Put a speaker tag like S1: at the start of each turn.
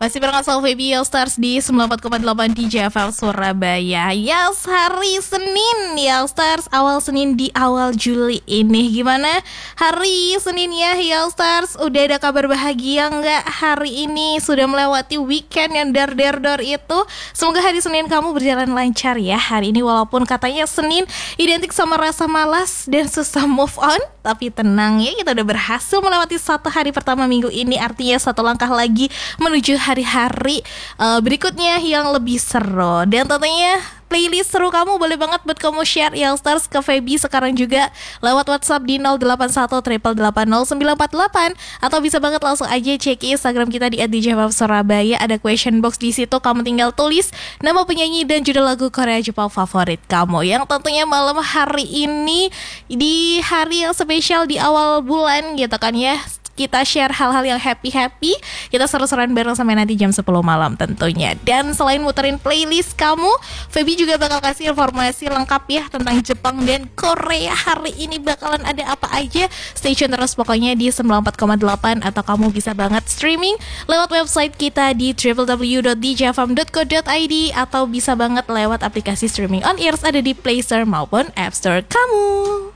S1: Masih bareng Asal Feby Yellstars di 94,8 di JFL Surabaya. Yes, hari Senin Yellstars, awal Senin di awal Juli ini. Gimana hari Seninnya Yellstars? Udah ada kabar bahagia nggak hari ini? Sudah melewati weekend yang dar-dar itu? Semoga hari Senin kamu berjalan lancar ya hari ini. Walaupun katanya Senin identik sama rasa malas dan susah move on, tapi tenang ya, kita udah berhasil melewati satu hari pertama minggu ini. Artinya satu langkah lagi menuju hari-hari berikutnya yang lebih seru. Dan tentunya playlist seru kamu boleh banget buat kamu share Yellstars ke Feby sekarang juga lewat WhatsApp di 081 888 atau bisa banget langsung aja cek Instagram kita di @djfsurabaya. Ada question box di situ, kamu tinggal tulis nama penyanyi dan judul lagu Korea Jepang favorit kamu. Yang tentunya malam hari ini di hari yang spesial di awal bulan gitu kan ya, kita share hal-hal yang happy-happy. Kita seru-seruan bareng sampai nanti jam 10 malam tentunya. Dan selain muterin playlist kamu, Feby juga bakal kasih informasi lengkap ya tentang Jepang dan Korea. Hari ini bakalan ada apa aja. Stay tune terus pokoknya di 94,8. Atau kamu bisa banget streaming lewat website kita di www.djfm.co.id. Atau bisa banget lewat aplikasi streaming on ears ada di Play Store maupun App Store kamu.